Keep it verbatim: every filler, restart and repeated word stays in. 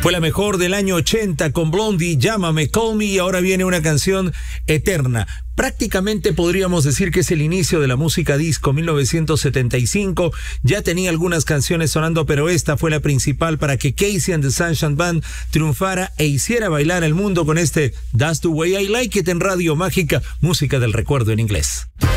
Fue la mejor del año ochenta con Blondie, Llámame, Call Me, y ahora viene una canción eterna. Prácticamente podríamos decir que es el inicio de la música disco. Mil novecientos setenta y cinco ya tenía algunas canciones sonando, pero esta fue la principal para que Casey and the Sunshine Band triunfara e hiciera bailar al mundo con este That's the Way I Like It en Radio Mágica, música del recuerdo en inglés.